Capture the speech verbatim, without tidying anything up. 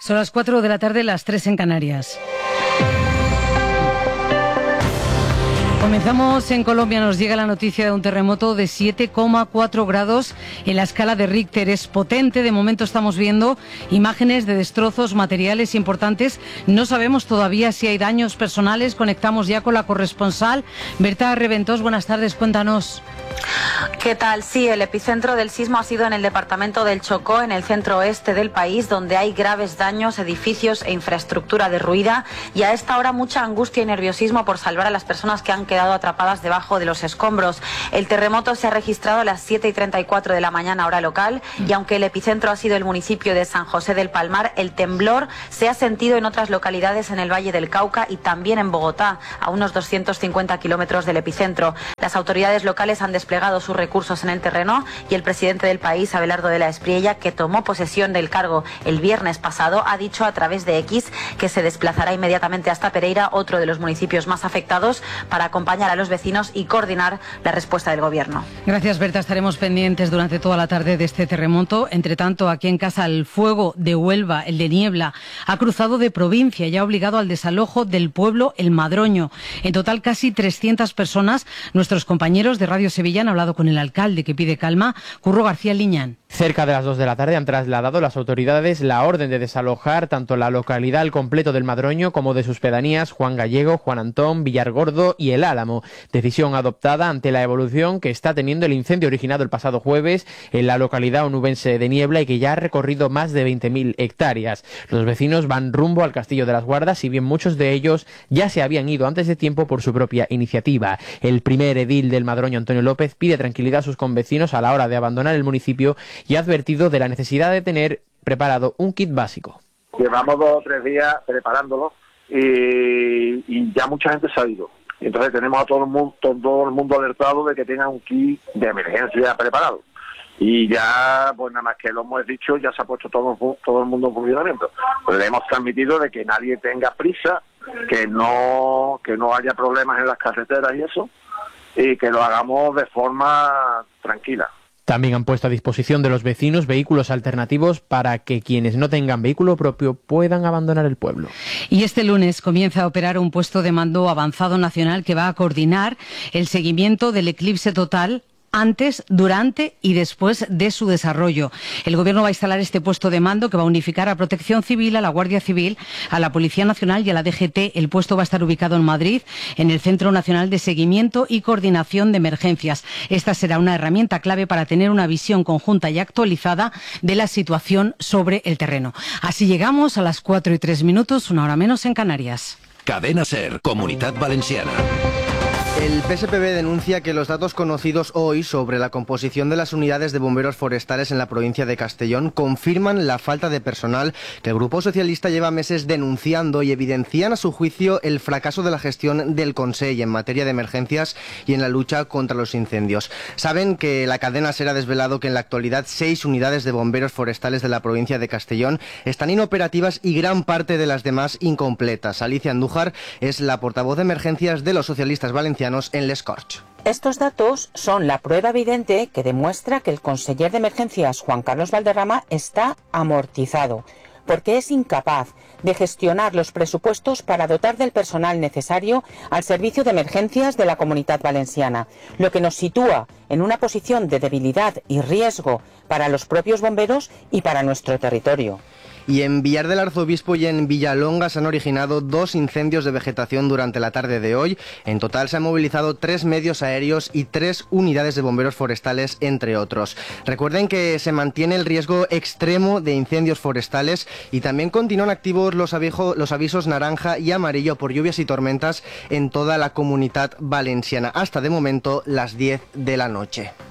Son las cuatro de la tarde, las tres en Canarias. Comenzamos en Colombia. Nos llega la noticia de un terremoto de siete coma cuatro grados en la escala de Richter. Es potente. De momento estamos viendo imágenes de destrozos materiales importantes. No sabemos todavía si hay daños personales. Conectamos ya con la corresponsal Berta Reventós. Buenas tardes, cuéntanos. ¿Qué tal? Sí, el epicentro del sismo ha sido en el departamento del Chocó, en el centro oeste del país, donde hay graves daños, edificios e infraestructura derruida, y a esta hora mucha angustia y nerviosismo por salvar a las personas que han quedado atrapadas debajo de los escombros. El terremoto se ha registrado a las siete y treinta y cuatro de la mañana hora local, y aunque el epicentro ha sido el municipio de San José del Palmar, el temblor se ha sentido en otras localidades en el Valle del Cauca y también en Bogotá, a unos doscientos cincuenta kilómetros del epicentro. Las autoridades locales han desplegado sus recursos en el terreno, y el presidente del país, Abelardo de la Espriella, que tomó posesión del cargo el viernes pasado, ha dicho a través de X que se desplazará inmediatamente hasta Pereira, otro de los municipios más afectados, para acompañar a los vecinos y coordinar la respuesta del gobierno. Gracias, Berta. Estaremos pendientes durante toda la tarde de este terremoto. Entre tanto, aquí en casa, el fuego de Huelva, el de Niebla, ha cruzado de provincia y ha obligado al desalojo del pueblo El Madroño. En total, casi trescientas personas. Nuestros compañeros de Radio Sevilla han hablado con el alcalde, que pide calma. Curro García Liñán. Cerca de las dos de la tarde han trasladado las autoridades la orden de desalojar tanto la localidad al completo del Madroño como de sus pedanías Juan Gallego, Juan Antón, Villargordo y El Álamo. Decisión adoptada ante la evolución que está teniendo el incendio originado el pasado jueves en la localidad onubense de Niebla y que ya ha recorrido más de veinte mil hectáreas. Los vecinos van rumbo al Castillo de las Guardas, si bien muchos de ellos ya se habían ido antes de tiempo por su propia iniciativa. El primer edil del Madroño, Antonio López, pide tranquilidad a sus convecinos a la hora de abandonar el municipio y ha advertido de la necesidad de tener preparado un kit básico. Llevamos dos o tres días preparándolo y, y ya mucha gente se ha ido. Entonces tenemos a todo el mundo, todo el mundo alertado de que tenga un kit de emergencia preparado. Y ya, pues nada más que lo hemos dicho, ya se ha puesto todo, todo el mundo en funcionamiento. Pues le hemos transmitido de que nadie tenga prisa, que no, que no haya problemas en las carreteras y eso, y que lo hagamos de forma tranquila. También han puesto a disposición de los vecinos vehículos alternativos para que quienes no tengan vehículo propio puedan abandonar el pueblo. Y este lunes comienza a operar un puesto de mando avanzado nacional que va a coordinar el seguimiento del eclipse total antes, durante y después de su desarrollo. El Gobierno va a instalar este puesto de mando que va a unificar a Protección Civil, a la Guardia Civil, a la Policía Nacional y a la D G T. El puesto va a estar ubicado en Madrid, en el Centro Nacional de Seguimiento y Coordinación de Emergencias. Esta será una herramienta clave para tener una visión conjunta y actualizada de la situación sobre el terreno. Así llegamos a las cuatro y tres minutos, una hora menos en Canarias. Cadena SER, Comunidad Valenciana. El P S P B denuncia que los datos conocidos hoy sobre la composición de las unidades de bomberos forestales en la provincia de Castellón confirman la falta de personal que el Grupo Socialista lleva meses denunciando y evidencian a su juicio el fracaso de la gestión del Consell en materia de emergencias y en la lucha contra los incendios. Saben que la cadena SER ha desvelado que en la actualidad seis unidades de bomberos forestales de la provincia de Castellón están inoperativas y gran parte de las demás incompletas. Alicia Andújar es la portavoz de emergencias de los socialistas valencianos en Les Corts. Estos datos son la prueba evidente que demuestra que el conseller de emergencias, Juan Carlos Valderrama, está amortizado, porque es incapaz de gestionar los presupuestos para dotar del personal necesario al servicio de emergencias de la Comunidad Valenciana, lo que nos sitúa en una posición de debilidad y riesgo para los propios bomberos y para nuestro territorio. Y en Villar del Arzobispo y en Villalonga se han originado dos incendios de vegetación durante la tarde de hoy. En total se han movilizado tres medios aéreos y tres unidades de bomberos forestales, entre otros. Recuerden que se mantiene el riesgo extremo de incendios forestales y también continúan activos los, avijo, los avisos naranja y amarillo por lluvias y tormentas en toda la Comunidad Valenciana. Hasta de momento las diez de la noche.